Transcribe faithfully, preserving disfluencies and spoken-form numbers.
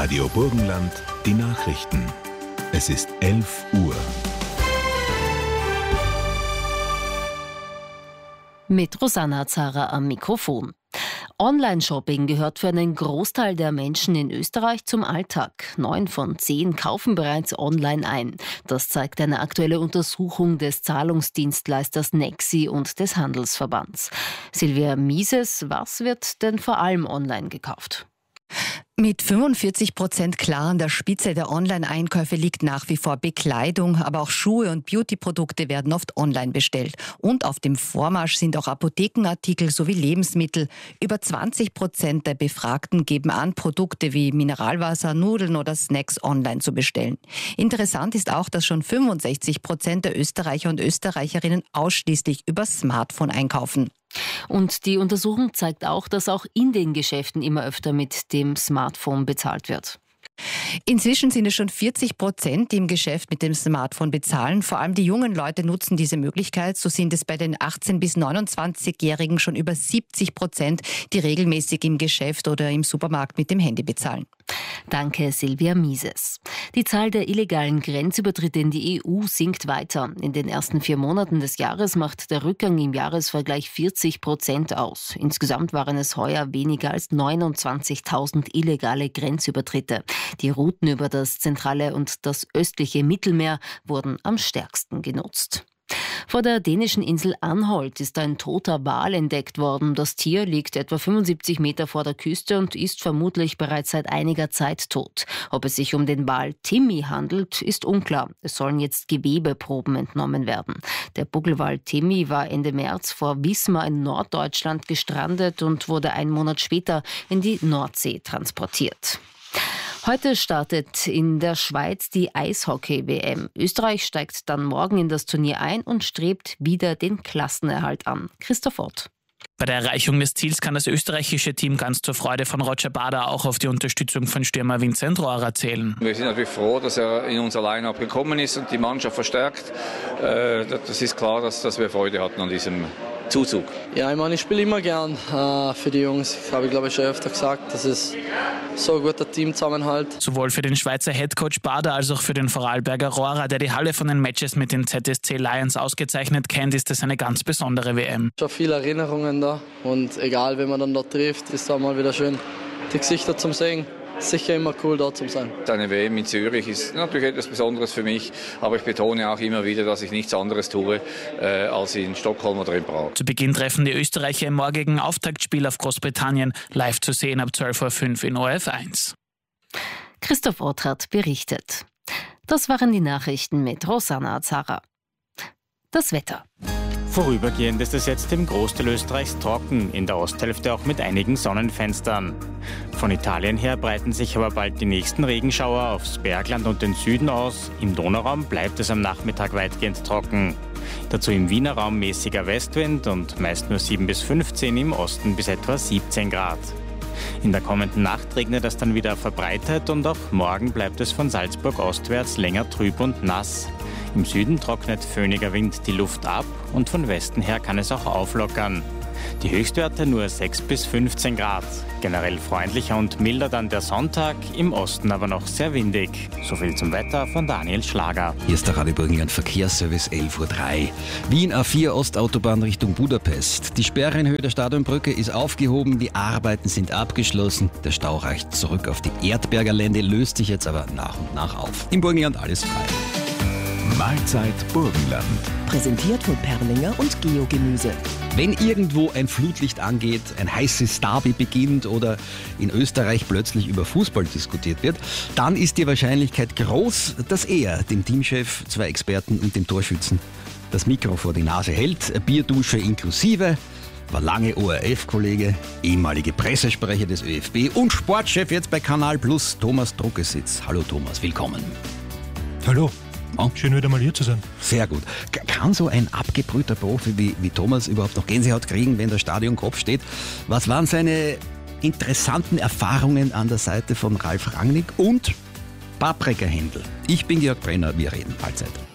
Radio Burgenland, die Nachrichten. Es ist elf Uhr. Mit Rosanna Zara am Mikrofon. Online-Shopping gehört für einen Großteil der Menschen in Österreich zum Alltag. Neun von zehn kaufen bereits online ein. Das zeigt eine aktuelle Untersuchung des Zahlungsdienstleisters Nexi und des Handelsverbands. Silvia Mises, was wird denn vor allem online gekauft? Mit fünfundvierzig Prozent klar an der Spitze der Online-Einkäufe liegt nach wie vor Bekleidung, aber auch Schuhe und Beauty-Produkte werden oft online bestellt. Und auf dem Vormarsch sind auch Apothekenartikel sowie Lebensmittel. Über zwanzig Prozent der Befragten geben an, Produkte wie Mineralwasser, Nudeln oder Snacks online zu bestellen. Interessant ist auch, dass schon fünfundsechzig Prozent der Österreicher und Österreicherinnen ausschließlich über Smartphone einkaufen. Und die Untersuchung zeigt auch, dass auch in den Geschäften immer öfter mit dem Smartphone bezahlt wird. Inzwischen sind es schon vierzig Prozent, die im Geschäft mit dem Smartphone bezahlen. Vor allem die jungen Leute nutzen diese Möglichkeit. So sind es bei den achtzehn- bis neunundzwanzigjährigen schon über siebzig Prozent, die regelmäßig im Geschäft oder im Supermarkt mit dem Handy bezahlen. Danke, Silvia Mises. Die Zahl der illegalen Grenzübertritte in die E U sinkt weiter. In den ersten vier Monaten des Jahres macht der Rückgang im Jahresvergleich vierzig Prozent aus. Insgesamt waren es heuer weniger als neunundzwanzigtausend illegale Grenzübertritte. Die Routen über das zentrale und das östliche Mittelmeer wurden am stärksten genutzt. Vor der dänischen Insel Anholt ist ein toter Wal entdeckt worden. Das Tier liegt etwa fünfundsiebzig Meter vor der Küste und ist vermutlich bereits seit einiger Zeit tot. Ob es sich um den Wal Timmy handelt, ist unklar. Es sollen jetzt Gewebeproben entnommen werden. Der Buckelwal Timmy war Ende März vor Wismar in Norddeutschland gestrandet und wurde einen Monat später in die Nordsee transportiert. Heute startet in der Schweiz die Eishockey-W M. Österreich steigt dann morgen in das Turnier ein und strebt wieder den Klassenerhalt an. Christoph Ott. Bei der Erreichung des Ziels kann das österreichische Team ganz zur Freude von Roger Bader auch auf die Unterstützung von Stürmer Vincent Rohrer zählen. Wir sind natürlich froh, dass er in unser Line-Up gekommen ist und die Mannschaft verstärkt. Das ist klar, dass, dass wir Freude hatten an diesem Zuzug. Ja, ich meine, ich spiele immer gern äh, für die Jungs. Das habe ich, glaube ich, schon öfter gesagt. Das ist so ein guter Teamzusammenhalt. Sowohl für den Schweizer Headcoach Bader als auch für den Vorarlberger Rohrer, der die Halle von den Matches mit den Z S C Lions ausgezeichnet kennt, ist es eine ganz besondere W M. Schon viele Erinnerungen da und egal, wen man dann dort trifft, ist da mal wieder schön, die Gesichter zum Sehen. Sicher immer cool, dort zu sein. Eine W M in Zürich ist natürlich etwas Besonderes für mich, aber ich betone auch immer wieder, dass ich nichts anderes tue äh, als in Stockholm oder in Prag. Zu Beginn treffen die Österreicher im morgigen Auftaktspiel auf Großbritannien, live zu sehen ab zwölf Uhr fünf in O R F eins. Christoph Ott hat berichtet. Das waren die Nachrichten mit Rosanna Zara. Das Wetter. Vorübergehend ist es jetzt im Großteil Österreichs trocken, in der Osthälfte auch mit einigen Sonnenfenstern. Von Italien her breiten sich aber bald die nächsten Regenschauer aufs Bergland und den Süden aus. Im Donauraum bleibt es am Nachmittag weitgehend trocken. Dazu im Wiener Raum mäßiger Westwind und meist nur sieben bis fünfzehn, im Osten bis etwa siebzehn Grad. In der kommenden Nacht regnet es dann wieder verbreitet und auch morgen bleibt es von Salzburg ostwärts länger trüb und nass. Im Süden trocknet föhniger Wind die Luft ab und von Westen her kann es auch auflockern. Die Höchstwerte nur sechs bis fünfzehn Grad. Generell freundlicher und milder dann der Sonntag, im Osten aber noch sehr windig. Soviel zum Wetter von Daniel Schlager. Hier ist der Radio Burgenland Verkehrsservice elf Uhr drei. Wien A vier Ostautobahn Richtung Budapest. Die Sperre in Höhe der Stadionbrücke ist aufgehoben, die Arbeiten sind abgeschlossen. Der Stau reicht zurück auf die Erdberger Lände, löst sich jetzt aber nach und nach auf. Im Burgenland alles frei. Mahlzeit Burgenland. Präsentiert von Perlinger und Geogemüse. Wenn irgendwo ein Flutlicht angeht, ein heißes Derby beginnt oder in Österreich plötzlich über Fußball diskutiert wird, dann ist die Wahrscheinlichkeit groß, dass er dem Teamchef, zwei Experten und dem Torschützen das Mikro vor die Nase hält, Bierdusche inklusive, war lange O R F-Kollege, ehemalige Pressesprecher des ÖFB und Sportchef jetzt bei Kanal Plus, Thomas Druckesitz. Hallo Thomas, willkommen. Hallo. Oh. Schön, wieder mal hier zu sein. Sehr gut. Kann so ein abgebrühter Profi wie, wie Thomas überhaupt noch Gänsehaut kriegen, wenn der Stadionkopf steht? Was waren seine interessanten Erfahrungen an der Seite von Ralf Rangnick und Paprikahändel? Ich bin Georg Brenner, wir reden. Mahlzeit.